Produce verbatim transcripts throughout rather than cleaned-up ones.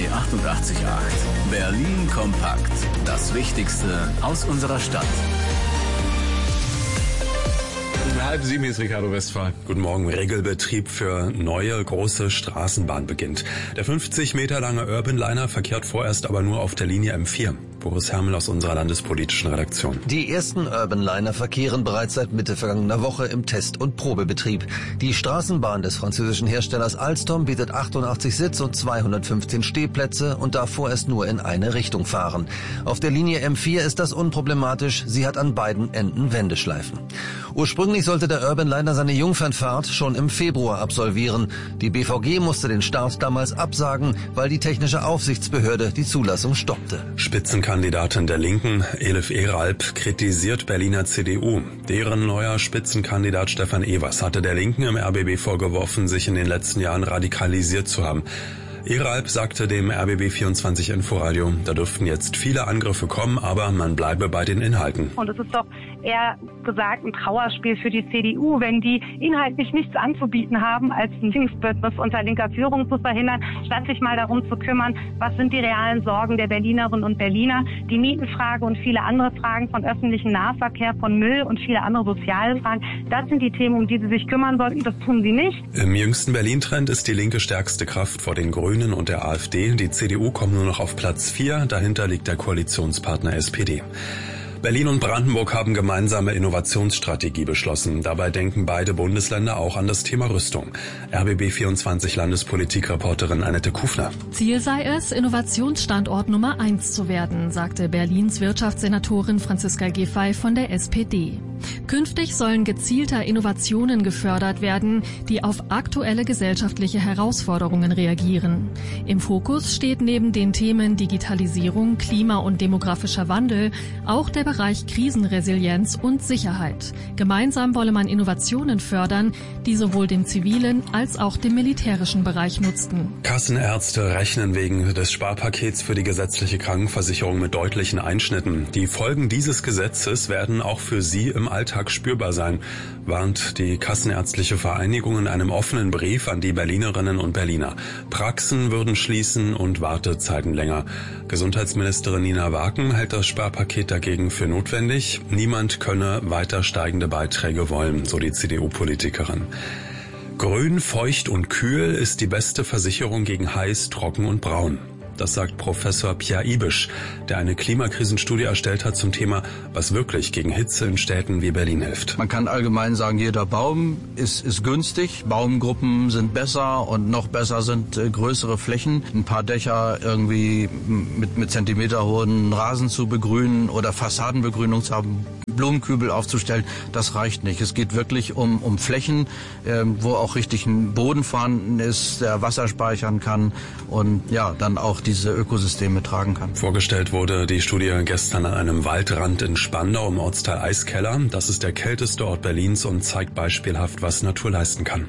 B achtundachtzig Komma acht. Berlin kompakt. Das Wichtigste aus unserer Stadt. Halb sieben ist Ricardo Westphal. Guten Morgen. Regelbetrieb für neue große Straßenbahn beginnt. Der fünfzig Meter lange Urban Liner verkehrt vorerst aber nur auf der Linie M vier. Boris Hermel aus unserer landespolitischen Redaktion. Die ersten Urban Liner verkehren bereits seit Mitte vergangener Woche im Test- und Probebetrieb. Die Straßenbahn des französischen Herstellers Alstom bietet achtundachtzig Sitz- und zweihundertfünfzehn Stehplätze und darf vorerst nur in eine Richtung fahren. Auf der Linie M vier ist das unproblematisch. Sie hat an beiden Enden Wendeschleifen. Ursprünglich sollte der Urban Liner seine Jungfernfahrt schon im Februar absolvieren. Die B V G musste den Start damals absagen, weil die technische Aufsichtsbehörde die Zulassung stoppte. Spitzenkandidatin der Linken, Elif Eralp, kritisiert Berliner C D U. Deren neuer Spitzenkandidat Stefan Evers hatte der Linken im R B B vorgeworfen, sich in den letzten Jahren radikalisiert zu haben. Eralp sagte dem R B B vierundzwanzig Inforadio, da dürften jetzt viele Angriffe kommen, aber man bleibe bei den Inhalten. Und es ist doch eher gesagt ein Trauerspiel für die C D U, wenn die inhaltlich nichts anzubieten haben, als ein Linksbündnis unter linker Führung zu verhindern, statt sich mal darum zu kümmern, was sind die realen Sorgen der Berlinerinnen und Berliner. Die Mietenfrage und viele andere Fragen von öffentlichem Nahverkehr, von Müll und viele andere soziale Fragen, das sind die Themen, um die sie sich kümmern sollten. Das tun sie nicht. Im jüngsten Berlin-Trend ist die Linke stärkste Kraft vor den Grünen und der AfD. Die C D U kommt nur noch auf Platz vier. Dahinter liegt der Koalitionspartner S P D. Berlin und Brandenburg haben gemeinsame Innovationsstrategie beschlossen. Dabei denken beide Bundesländer auch an das Thema Rüstung. R B B vierundzwanzig Landespolitikreporterin Annette Kufner. Ziel sei es, Innovationsstandort Nummer eins zu werden, sagte Berlins Wirtschaftssenatorin Franziska Giffey von der S P D. Künftig sollen gezielter Innovationen gefördert werden, die auf aktuelle gesellschaftliche Herausforderungen reagieren. Im Fokus steht neben den Themen Digitalisierung, Klima- und demografischer Wandel auch der Bereich Krisenresilienz und Sicherheit. Gemeinsam wolle man Innovationen fördern, die sowohl dem zivilen als auch dem militärischen Bereich nutzten. Kassenärzte rechnen wegen des Sparpakets für die gesetzliche Krankenversicherung mit deutlichen Einschnitten. Die Folgen dieses Gesetzes werden auch für sie im Alltag spürbar sein, warnt die Kassenärztliche Vereinigung in einem offenen Brief an die Berlinerinnen und Berliner. Praxen würden schließen und Wartezeiten länger. Gesundheitsministerin Nina Waken hält das Sparpaket dagegen für notwendig. Niemand könne weiter steigende Beiträge wollen, so die C D U-Politikerin. Grün, feucht und kühl ist die beste Versicherung gegen heiß, trocken und braun. Das sagt Professor Pierre Ibisch, der eine Klimakrisenstudie erstellt hat zum Thema, was wirklich gegen Hitze in Städten wie Berlin hilft. Man kann allgemein sagen, jeder Baum ist, ist günstig. Baumgruppen sind besser und noch besser sind äh, größere Flächen. Ein paar Dächer irgendwie mit, mit zentimeterhohen Rasen zu begrünen oder Fassadenbegrünung zu haben, Blumenkübel aufzustellen, das reicht nicht. Es geht wirklich um, um Flächen, äh, wo auch richtig ein Boden vorhanden ist, der Wasser speichern kann und ja, dann auch diese Ökosysteme tragen kann. Vorgestellt wurde die Studie gestern an einem Waldrand in Spandau im Ortsteil Eiskeller. Das ist der kälteste Ort Berlins und zeigt beispielhaft, was Natur leisten kann.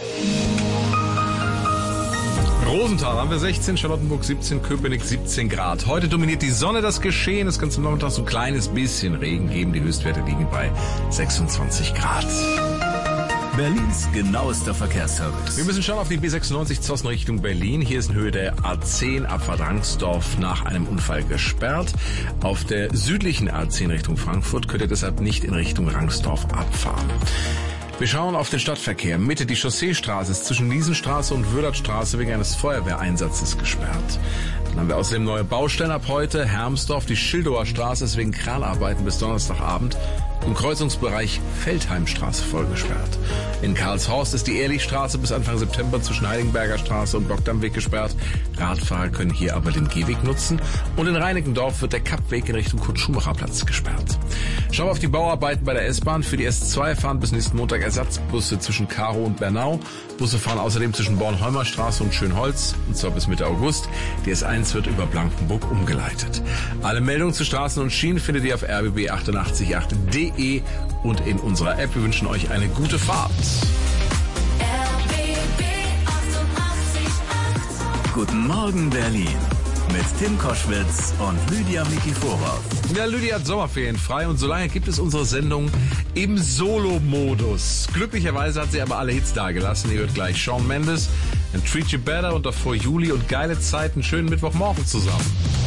Rosenthal haben wir sechzehn, Charlottenburg siebzehn, Köpenick siebzehn Grad. Heute dominiert die Sonne das Geschehen. Es kann zum Nachmittag so ein kleines bisschen Regen geben. Die Höchstwerte liegen bei sechsundzwanzig Grad. Berlins genauester Verkehrsservice. Wir müssen schauen auf die B sechsundneunzig Zossen Richtung Berlin. Hier ist in Höhe der A zehn Abfahrt Rangsdorf nach einem Unfall gesperrt. Auf der südlichen A zehn Richtung Frankfurt könnt ihr deshalb nicht in Richtung Rangsdorf abfahren. Wir schauen auf den Stadtverkehr. Mitte die Chausseestraße ist zwischen Liesenstraße und Wöhlertstraße wegen eines Feuerwehreinsatzes gesperrt. Dann haben wir außerdem neue Baustellen ab heute. Hermsdorf, die Schildower Straße ist wegen Kranarbeiten bis Donnerstagabend im Kreuzungsbereich Feldheimstraße vollgesperrt. In Karlshorst ist die Ehrlichstraße bis Anfang September zwischen Heiligenberger Straße und Blockdammweg gesperrt. Radfahrer können hier aber den Gehweg nutzen. Und in Reinickendorf wird der Kappweg in Richtung Kurt-Schumacher-Platz gesperrt. Schauen wir auf die Bauarbeiten bei der S-Bahn. Für die S zwei fahren bis nächsten Montag Ersatzbusse zwischen Karow und Bernau. Busse fahren außerdem zwischen Bornholmer Straße und Schönholz, und zwar bis Mitte August. Die S eins wird über Blankenburg umgeleitet. Alle Meldungen zu Straßen und Schienen findet ihr auf r b b achtundachtzig Punkt acht punkt d e und in unserer App. Wir wünschen euch eine gute Fahrt. R B B achtundachtzig Komma acht. Guten Morgen Berlin mit Tim Koschwitz und Lydia Mikiforov. Ja, Lydia hat Sommerferien frei und solange gibt es unsere Sendung im Solo-Modus. Glücklicherweise hat sie aber alle Hits dagelassen. Ihr hört gleich Shawn Mendes Dann Treat You Better und davor Juli und geile Zeit, einen schönen Mittwochmorgen zusammen.